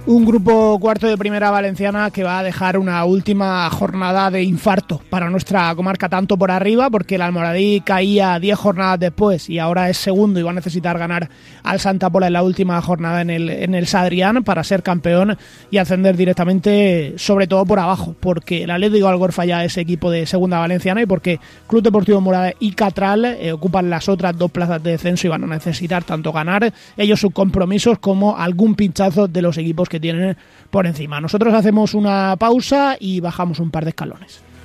Un grupo cuarto de primera valenciana que va a dejar una última jornada de infarto para nuestra comarca, tanto por arriba, porque el Almoradí caía 10 jornadas después y ahora es segundo y va a necesitar ganar al Santa Pola en la última jornada en el Sadrián para ser campeón y ascender directamente, sobre todo por abajo, porque el Atlético Algorfa ya es equipo de segunda valenciana y porque Club Deportivo Morada y Catral ocupan las otras 2 plazas de descenso y van a necesitar tanto ganar ellos sus compromisos como algún pinchazo de los equipos que tienen por encima. Nosotros hacemos una pausa y bajamos un par de escalones.